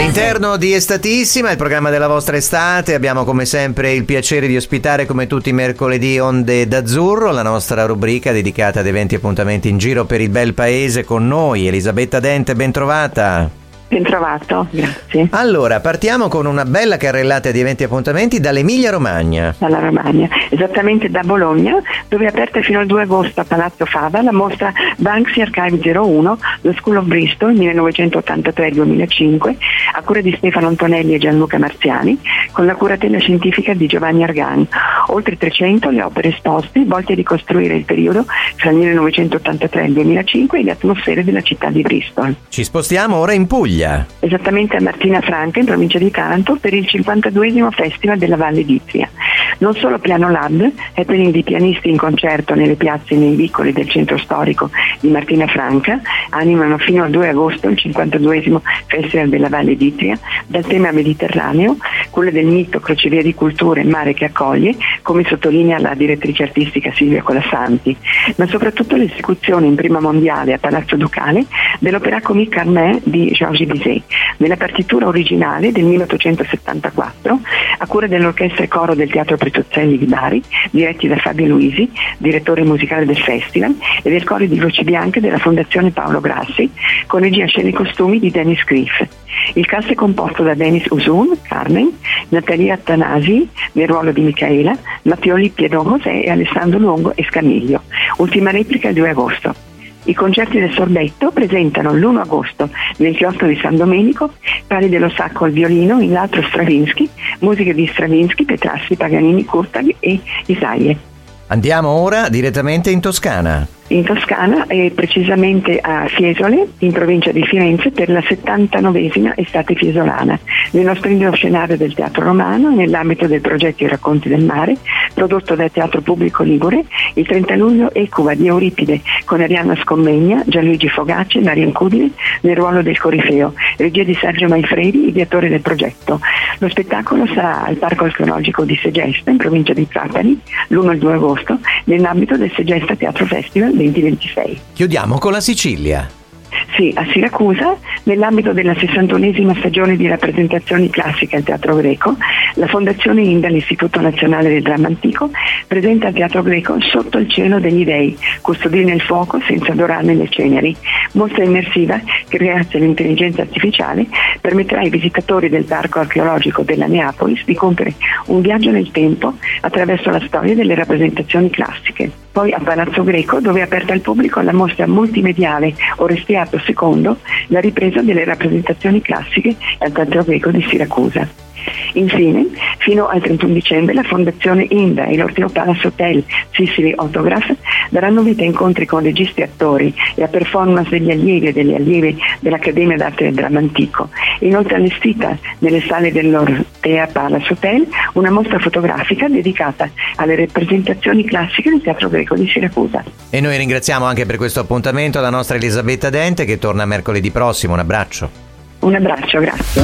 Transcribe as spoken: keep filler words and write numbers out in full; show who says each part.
Speaker 1: All'interno di Estatissima, il programma della vostra estate, abbiamo come sempre il piacere di ospitare come tutti i mercoledì Onde d'Azzurro, la nostra rubrica dedicata ad eventi e appuntamenti in giro per il bel paese. Con noi Elisabetta Dente, ben trovata.
Speaker 2: Ben trovato, grazie.
Speaker 1: Allora, partiamo con una bella carrellata di eventi e appuntamenti dall'Emilia Romagna.
Speaker 2: Dalla Romagna, esattamente da Bologna, dove è aperta fino al due agosto a Palazzo Fava la mostra Banksy Archive zero uno, The School of Bristol millenovecentottantatré duemilacinque, a cura di Stefano Antonelli e Gianluca Marziani, con la curatela scientifica di Giovanni Argan. Oltre trecento le opere esposte, volte a ricostruire il periodo fra il millenovecentottantatré e il duemilacinque e le atmosfere della città di Bristol.
Speaker 1: Ci spostiamo ora in Puglia.
Speaker 2: Esattamente a Martina Franca, in provincia di Taranto, per il cinquantaduesimo Festival della Valle d'Itria. Non solo Piano Lab, happening di pianisti in concerto nelle piazze e nei vicoli del centro storico di Martina Franca, animano fino al due agosto il cinquantaduesimo Festival della Valle d'Itria, dal tema mediterraneo, quello del mito crocevia di culture, mare che accoglie, come sottolinea la direttrice artistica Silvia Colasanti, ma soprattutto l'esecuzione in prima mondiale a Palazzo Ducale dell'opera comique Carmen di Georges Bizet, nella partitura originale del milleottocentosettantaquattro, a cura dell'orchestra e coro del Teatro Pretuzzelli di Bari, diretti da Fabio Luisi, direttore musicale del festival, e del coro di Voci Bianche della Fondazione Paolo Grassi, con regia scene e costumi di Dennis Griff. Il cast è composto da Denis Usun, Carmen, Natalia Attanasi nel ruolo di Micaela, Matteo Lippi e Don José e Alessandro Longo e Scamiglio. Ultima replica il due agosto. I concerti del Sorbetto presentano l'primo agosto nel chiostro di San Domenico Pari dello Sacco al violino in l'altro Stravinsky, musiche di Stravinsky, Petrassi, Paganini, Kurtag e Isaie.
Speaker 1: Andiamo ora direttamente in Toscana.
Speaker 2: In Toscana e precisamente a Fiesole, in provincia di Firenze, per la settantanovesima estate fiesolana, nello splendido scenario del Teatro Romano, nell'ambito del progetto I Racconti del Mare, prodotto dal Teatro Pubblico Ligure. Il trenta luglio Ecuba di Euripide con Arianna Scommegna, Gianluigi Fogace e Marian Cudine nel ruolo del corifeo, regia di Sergio Maifredi, ideatore del progetto. Lo spettacolo sarà al Parco Archeologico di Segesta, in provincia di Trapani, l'primo e il due agosto, nell'ambito del Segesta Teatro Festival duemilaventisei.
Speaker 1: Chiudiamo con la Sicilia.
Speaker 2: Sì, a Siracusa, nell'ambito della sessantunesima stagione di rappresentazioni classiche al Teatro Greco, la Fondazione Inda, l'Istituto Nazionale del Dramma Antico, presenta al Teatro Greco Sotto il cielo degli dei, custodire nel fuoco senza adorarne le ceneri, mostra immersiva che grazie all'intelligenza artificiale permetterà ai visitatori del Parco Archeologico della Neapolis di compiere un viaggio nel tempo attraverso la storia delle rappresentazioni classiche. Poi a Palazzo Greco, dove è aperta al pubblico la mostra multimediale Orestiato secondo, la ripresa delle rappresentazioni classiche al Teatro Greco di Siracusa. Infine, fino al trentuno dicembre, la Fondazione Inda e l'Orfeo Palace Hotel Sicily Autograph daranno vita a incontri con registi e attori e a performance degli allievi e delle allieve dell'Accademia d'Arte del Dramma Antico. Inoltre allestita nelle sale dell'Orfeo Palace Hotel una mostra fotografica dedicata alle rappresentazioni classiche del Teatro Greco di Siracusa.
Speaker 1: E noi ringraziamo anche per questo appuntamento la nostra Elisabetta Dente, che torna mercoledì prossimo. Un abbraccio.
Speaker 2: Un abbraccio, grazie.